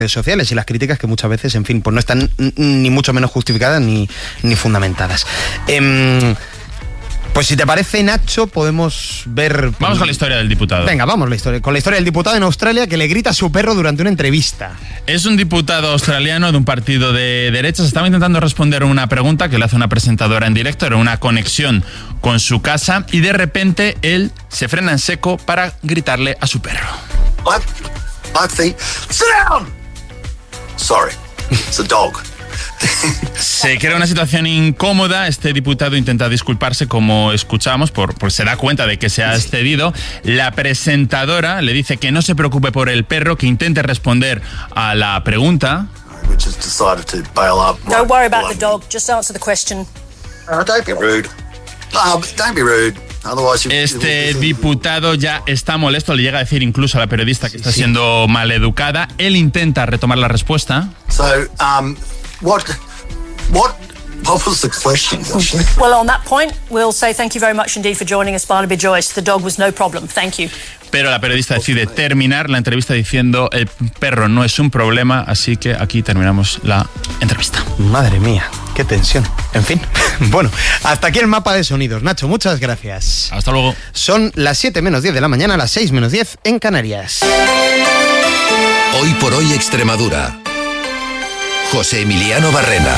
redes sociales y las críticas que muchas veces, en fin, pues no están ni mucho menos justificadas ni fundamentadas. Pues si te parece, Nacho, podemos ver... Vamos con la historia del diputado. Venga, vamos con la historia del diputado en Australia que le grita a su perro durante una entrevista. Es un diputado australiano de un partido de derechas. Estaba intentando responder una pregunta que le hace una presentadora en directo. Era una conexión con su casa y de repente él se frena en seco para gritarle a su perro. I think... Sit down! Sorry, it's a dog. Se crea una situación incómoda. Este diputado intenta disculparse, como escuchamos, porque se da cuenta de que se ha excedido. La presentadora le dice que no se preocupe por el perro, que intente responder a la pregunta. Don't worry about the dog, just answer the question. Don't be rude. Don't be rude. Este diputado ya está molesto, le llega a decir incluso a la periodista que está siendo maleducada. Él intenta retomar la respuesta. What was the question? Well, on that point, we'll say thank you very much indeed for joining us, Barnaby Joyce. The dog was no problem. Thank you. Pero la periodista decide terminar la entrevista diciendo el perro no es un problema, así que aquí terminamos la entrevista. Madre mía, qué tensión. En fin, bueno, hasta aquí el mapa de sonidos. Nacho, muchas gracias. Hasta luego. Son las 7 menos 10 de la mañana, las 6 menos 10 en Canarias. Hoy por hoy Extremadura. José Emiliano Barrena.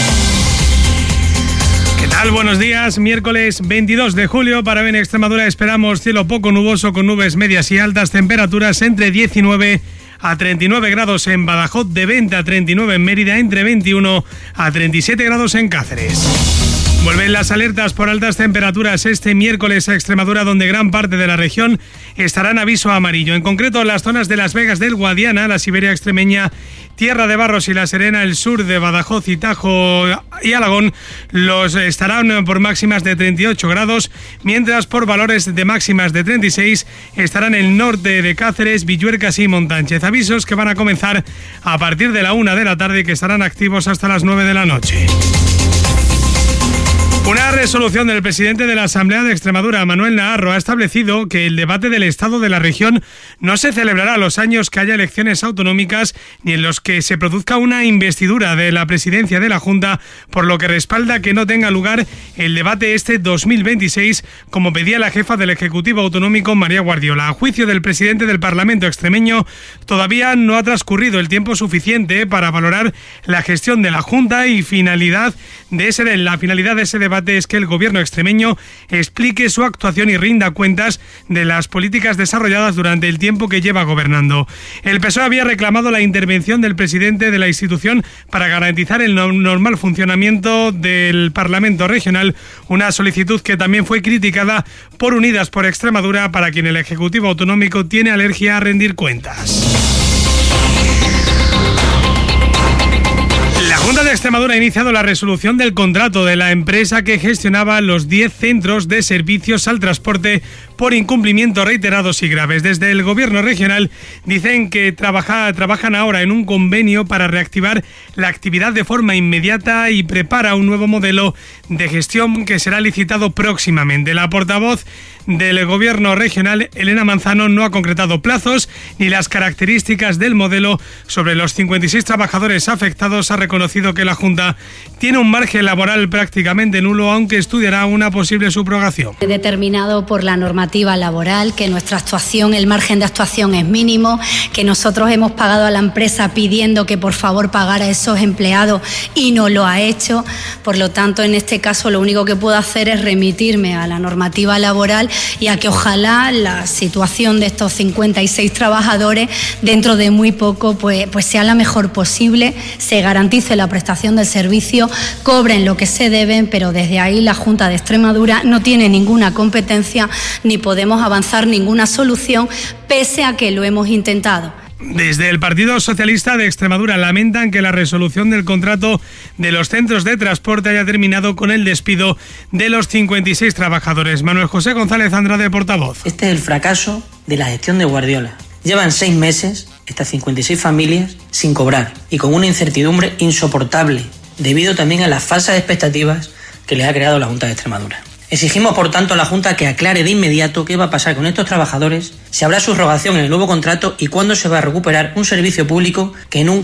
¿Qué tal? Buenos días. Miércoles 22 de julio. Para hoy en Extremadura esperamos cielo poco nuboso con nubes medias y altas, temperaturas entre 19 a 39 grados en Badajoz, de 20 a 39 en Mérida, entre 21 a 37 grados en Cáceres. Vuelven las alertas por altas temperaturas este miércoles a Extremadura, donde gran parte de la región estará en aviso amarillo. En concreto, las zonas de Las Vegas del Guadiana, la Siberia extremeña, Tierra de Barros y La Serena, el sur de Badajoz y Tajo y Alagón, los estarán por máximas de 38 grados, mientras por valores de máximas de 36 estarán el norte de Cáceres, Villuercas y Montánchez. Avisos que van a comenzar a partir de la 1 de la tarde y que estarán activos hasta las 9 de la noche. Una resolución del presidente de la Asamblea de Extremadura, Manuel Naharro, ha establecido que el debate del estado de la región no se celebrará los años que haya elecciones autonómicas ni en los que se produzca una investidura de la presidencia de la Junta, por lo que respalda que no tenga lugar el debate este 2026, como pedía la jefa del Ejecutivo Autonómico, María Guardiola. A juicio del presidente del Parlamento extremeño, todavía no ha transcurrido el tiempo suficiente para valorar la gestión de la Junta y la finalidad de ese debate es que el gobierno extremeño explique su actuación y rinda cuentas de las políticas desarrolladas durante el tiempo que lleva gobernando. El PSOE había reclamado la intervención del presidente de la institución para garantizar el normal funcionamiento del Parlamento regional, una solicitud que también fue criticada por Unidas por Extremadura, para quien el Ejecutivo Autonómico tiene alergia a rendir cuentas. La Junta de Extremadura ha iniciado la resolución del contrato de la empresa que gestionaba los 10 centros de servicios al transporte por incumplimientos reiterados y graves. Desde el gobierno regional dicen que trabajan ahora en un convenio para reactivar la actividad de forma inmediata y prepara un nuevo modelo de gestión que será licitado próximamente. La portavoz del gobierno regional, Elena Manzano, no ha concretado plazos ni las características del modelo. Sobre los 56 trabajadores afectados, ha reconocido que la Junta tiene un margen laboral prácticamente nulo, aunque estudiará una posible subrogación. Determinado por la normativa laboral que nuestra actuación, el margen de actuación es mínimo, que nosotros hemos pagado a la empresa pidiendo que por favor pagara a esos empleados y no lo ha hecho. Por lo tanto, en este caso lo único que puedo hacer es remitirme a la normativa laboral y a que ojalá la situación de estos 56 trabajadores dentro de muy poco pues sea la mejor posible, se garantice la prestación del servicio, cobren lo que se deben, pero desde ahí la Junta de Extremadura no tiene ninguna competencia ni podemos avanzar ninguna solución, pese a que lo hemos intentado. Desde el Partido Socialista de Extremadura lamentan que la resolución del contrato de los centros de transporte haya terminado con el despido de los 56 trabajadores. Manuel José González Andrade, portavoz. Este es el fracaso de la gestión de Guardiola. Llevan 6 meses estas 56 familias sin cobrar y con una incertidumbre insoportable, debido también a las falsas expectativas que les ha creado la Junta de Extremadura. Exigimos, por tanto, a la Junta que aclare de inmediato qué va a pasar con estos trabajadores, si habrá subrogación en el nuevo contrato y cuándo se va a recuperar un servicio público que nunca